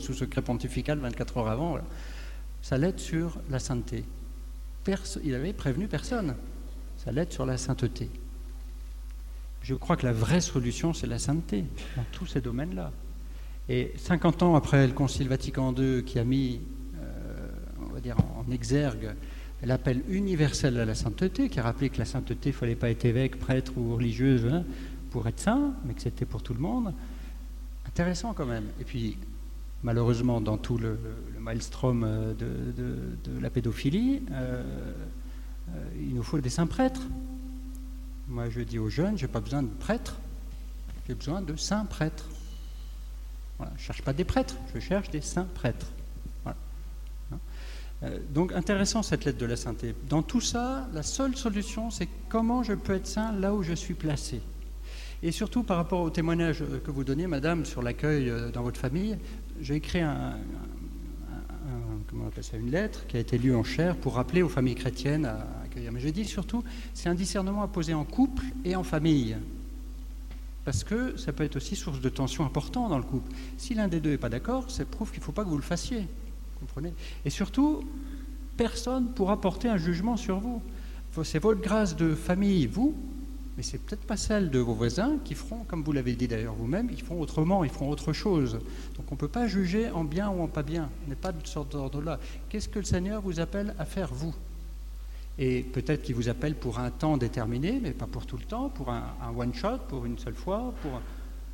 sous secret pontifical 24 heures avant. Voilà. Ça l'aide sur la sainteté. Il avait prévenu personne. Ça l'aide sur la sainteté. Je crois que la vraie solution, c'est la sainteté, dans tous ces domaines-là. Et 50 ans après le Concile Vatican II, qui a mis, on va dire, en exergue l'appel universel à la sainteté, qui a rappelé que la sainteté, il ne fallait pas être évêque, prêtre ou religieuse pour être saint, mais que c'était pour tout le monde. Intéressant quand même. Et puis, malheureusement, dans tout le maelstrom de la pédophilie, il nous faut des saints prêtres. Moi, je dis aux jeunes, je n'ai pas besoin de prêtres, j'ai besoin de saints prêtres. Voilà, je ne cherche pas des prêtres, je cherche des saints prêtres. Voilà. Donc, intéressant cette lettre de la sainteté. Dans tout ça, la seule solution, c'est comment je peux être saint là où je suis placé. Et surtout, par rapport au témoignage que vous donnez, madame, sur l'accueil dans votre famille, j'ai écrit comment on appelle ça, une lettre qui a été lue en chair pour rappeler aux familles chrétiennes à accueillir. Mais je dis surtout, c'est un discernement à poser en couple et en famille. Parce que ça peut être aussi source de tension importante dans le couple. Si l'un des deux n'est pas d'accord, ça prouve qu'il ne faut pas que vous le fassiez. Vous comprenez ? Et surtout, personne ne pourra porter un jugement sur vous. C'est votre grâce de famille, vous, mais c'est peut-être pas celle de vos voisins qui feront, comme vous l'avez dit d'ailleurs vous-même, ils feront autrement, ils feront autre chose. Donc on ne peut pas juger en bien ou en pas bien. On n'est pas de sorte d'ordre-là. Qu'est-ce que le Seigneur vous appelle à faire, vous ? Et peut-être qu'il vous appelle pour un temps déterminé, mais pas pour tout le temps, pour un one-shot, pour une seule fois, pour... Vous voyez ?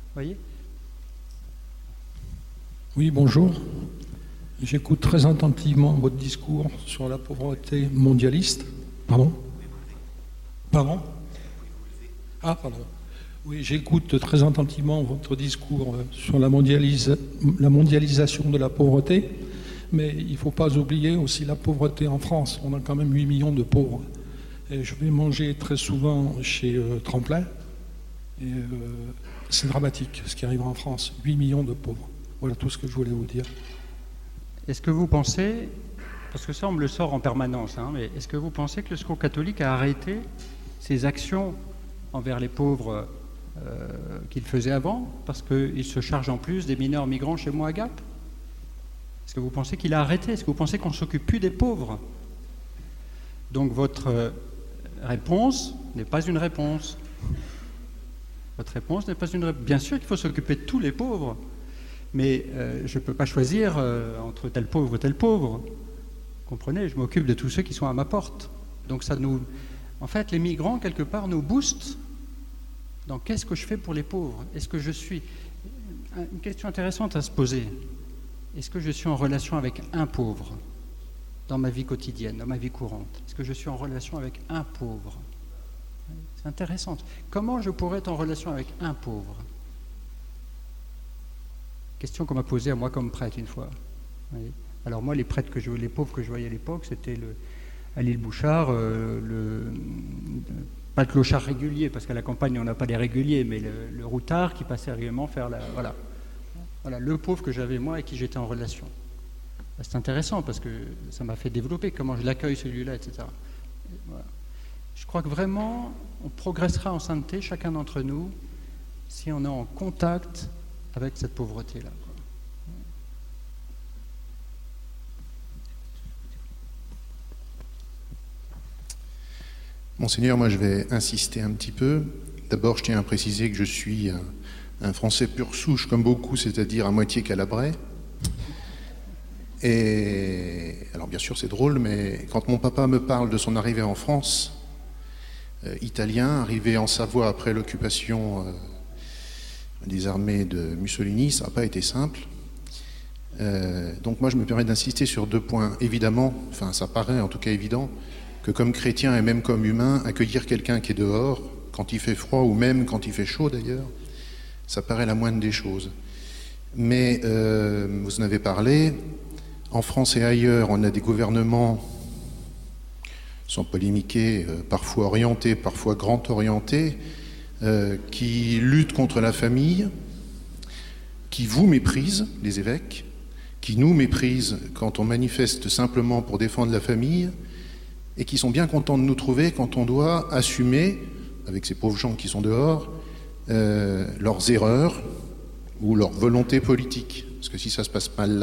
Oui, bonjour. J'écoute très attentivement votre discours sur la pauvreté mondialiste. Pardon ? Ah, pardon. Oui, j'écoute très attentivement votre discours sur la mondialisation de la pauvreté, mais il ne faut pas oublier aussi la pauvreté en France. On a quand même 8 millions de pauvres. Et je vais manger très souvent chez Tremplin, et c'est dramatique ce qui arrive en France. 8 millions de pauvres. Voilà tout ce que je voulais vous dire. Est-ce que vous pensez, parce que ça on me le sort en permanence, mais est-ce que vous pensez que le Secours catholique a arrêté ses actions envers les pauvres qu'il faisait avant, parce qu'il se charge en plus des mineurs migrants chez moi à Gap ? Est-ce que vous pensez qu'il a arrêté ? Est-ce que vous pensez qu'on ne s'occupe plus des pauvres ? Donc votre réponse n'est pas une réponse. Votre réponse n'est pas une réponse. Bien sûr qu'il faut s'occuper de tous les pauvres, mais je ne peux pas choisir entre tel pauvre et tel pauvre. Vous comprenez ? Je m'occupe de tous ceux qui sont à ma porte. Donc ça nous... En fait, les migrants, quelque part, nous boostent dans qu'est-ce que je fais pour les pauvres ? Est-ce que je suis... Une question intéressante à se poser. Est-ce que je suis en relation avec un pauvre dans ma vie quotidienne, dans ma vie courante ? Est-ce que je suis en relation avec un pauvre ? C'est intéressant. Comment je pourrais être en relation avec un pauvre ? Question qu'on m'a posée à moi comme prêtre une fois. Oui. Alors moi, les pauvres que je voyais à l'époque, c'était à l'île Bouchard, pas le clochard régulier, parce qu'à la campagne, on n'a pas les réguliers, mais le routard qui passait régulièrement faire voilà, le pauvre que j'avais moi et qui j'étais en relation. C'est intéressant parce que ça m'a fait développer comment je l'accueille celui-là, etc. Voilà. Je crois que vraiment, on progressera en sainteté, chacun d'entre nous, si on est en contact avec cette pauvreté-là. Monseigneur, moi je vais insister un petit peu. D'abord, je tiens à préciser que je suis un Français pur souche comme beaucoup, c'est-à-dire à moitié calabrais. Et alors bien sûr c'est drôle, mais quand mon papa me parle de son arrivée en France, italien, arrivé en Savoie après l'occupation des armées de Mussolini, ça n'a pas été simple. Donc moi je me permets d'insister sur 2 points. Évidemment, enfin ça paraît en tout cas évident, que comme chrétien et même comme humain, accueillir quelqu'un qui est dehors, quand il fait froid ou même quand il fait chaud d'ailleurs, ça paraît la moindre des choses. Mais vous en avez parlé, en France et ailleurs, on a des gouvernements, sans polémiquer, parfois orientés, parfois grand orientés, qui luttent contre la famille, qui vous méprisent, les évêques, qui nous méprisent quand on manifeste simplement pour défendre la famille, et qui sont bien contents de nous trouver quand on doit assumer, avec ces pauvres gens qui sont dehors, leurs erreurs ou leur volonté politique. Parce que si ça se passe mal là,